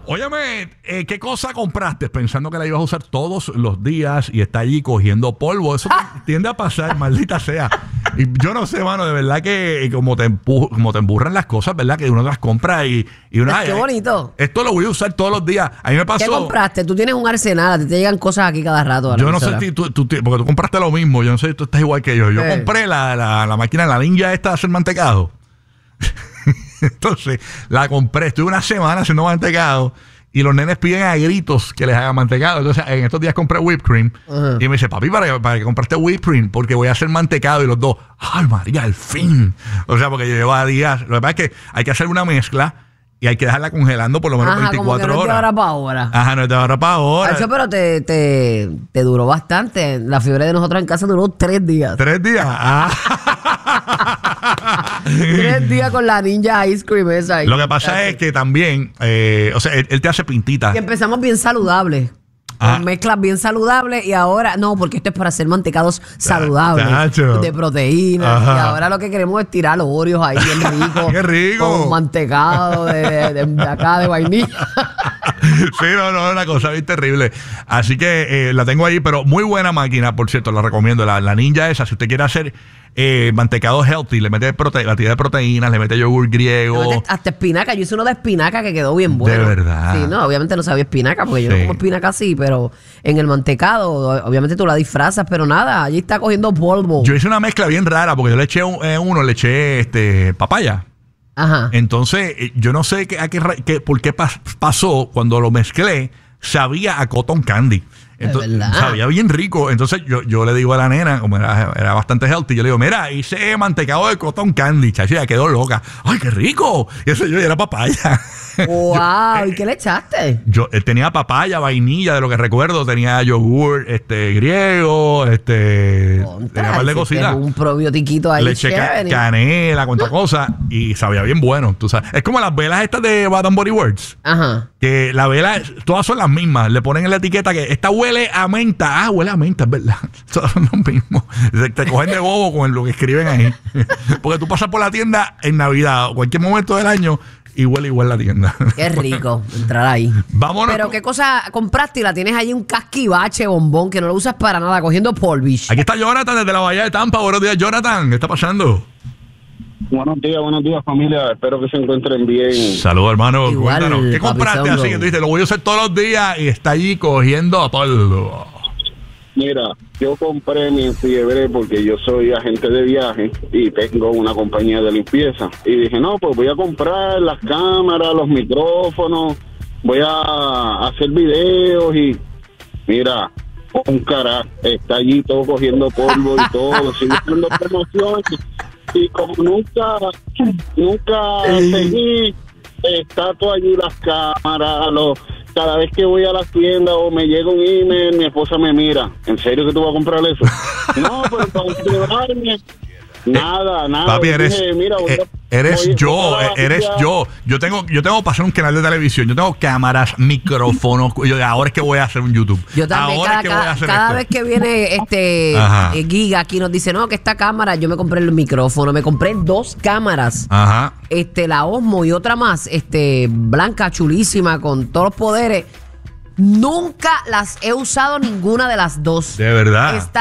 Óyeme, ¿qué cosa compraste pensando que la ibas a usar todos los días y está allí cogiendo polvo? Eso tiende a pasar, maldita sea. Y yo no sé, mano, de verdad que como te emburran las cosas, ¿verdad? Que uno las compra y uno... Qué bonito. Esto lo voy a usar todos los días. A mí me pasó... ¿Qué compraste? Tú tienes un arsenal, te llegan cosas aquí cada rato. Yo no sé si tú, porque tú compraste lo mismo. Yo no sé si tú estás igual que yo. Yo compré la máquina, la Ninja esta de hacer mantecado. Entonces, la compré. Estuve una semana haciendo mantecado y los nenes piden a gritos que les haga mantecado. Entonces, en estos días compré whipped cream. Y me dice, papi, ¿para que compraste whipped cream? Porque voy a hacer mantecado. Y los dos, ¡ay, María, al fin! O sea, porque yo llevo días. Lo que pasa es que hay que hacer una mezcla y hay que dejarla congelando por lo menos 24 como que no horas. Es de ahora para ahora. Ajá, no es de ahora para ahora. Eso, pero te duró bastante. La fiebre de nosotros en casa duró 3 días. 3 días. 3 días con la Ninja Ice Cream esa. Lo que pasa es que también, o sea, él te hace pintitas. Y empezamos bien saludables. Con mezclas bien saludables y ahora, no, porque esto es para hacer mantecados saludables. De proteínas. Y ahora lo que queremos es tirar los Oreos ahí bien ricos. ¡Qué rico! Con mantecado de acá, de vainilla. Sí, no, una cosa bien terrible. Así que la tengo ahí, pero muy buena máquina, por cierto, la recomiendo. La Ninja esa, si usted quiere hacer mantecado healthy, le mete batida de proteínas, le mete yogur griego. Le mete hasta espinaca. Yo hice uno de espinaca que quedó bien bueno. De verdad. Sí, no, obviamente no sabía espinaca, porque yo no como espinaca así, pero en el mantecado, obviamente tú la disfrazas, pero nada, allí está cogiendo polvo. Yo hice una mezcla bien rara, porque yo le eché papaya. Ajá. Entonces, yo no sé por qué pasó cuando lo mezclé, sabía a cotton candy. Entonces, sabía bien rico. Entonces yo le digo a la nena, como era bastante healthy, yo le digo, mira, hice mantecado de cotton candy, chacho, ya quedó loca. ¡Ay, qué rico! Y eso yo era papaya. ¡Wow! ¿Y qué le echaste? Yo tenía papaya, vainilla, de lo que recuerdo, tenía yogur griego, tenía un par de cositas. Un probiotiquito ahí. Le eché canela, cuánta cosa, y sabía bien bueno, tú sabes. Es como las velas estas de Bath & Body Works. Ajá. Que la vela, todas son las mismas. Le ponen en la etiqueta que esta huele a menta. Ah, huele a menta, es verdad. Todas son los mismos. Te cogen de bobo con lo que escriben ahí. Porque tú pasas por la tienda en Navidad o cualquier momento del año y huele igual la tienda. Qué rico entrar ahí. Vámonos. Pero qué cosa compraste y la tienes ahí un casquivache bombón que no lo usas para nada, cogiendo polvish. Aquí está Jonathan desde la Bahía de Tampa. Buenos días, Jonathan. ¿Qué está pasando? Buenos días, familia. Espero que se encuentren bien. Saludos, hermano. Igual, cuéntanos, ¿qué compraste así que tú dices, lo voy a usar todos los días y está allí cogiendo polvo? Mira, yo compré mi fiebre porque yo soy agente de viaje y tengo una compañía de limpieza. Y dije, no, pues voy a comprar las cámaras, los micrófonos, voy a hacer videos y mira, un carajo, está allí todo cogiendo polvo y todo, sigue haciendo promociones. Y como nunca seguí, está todo allí las cámaras, cada vez que voy a la tienda o me llega un email, mi esposa me mira, ¿en serio que tú vas a comprar eso? No, pero para llevarme, nada. Papi, dije, mira, eres yo. Yo tengo para hacer un canal de televisión. Yo tengo cámaras, micrófonos. Ahora es que voy a hacer un YouTube. Yo también, cada vez que viene Giga aquí nos dice, no, que esta cámara, yo me compré el micrófono, me compré 2 cámaras. Ajá. La Osmo y otra más, blanca, chulísima, con todos los poderes. Nunca las he usado ninguna de las 2. De verdad.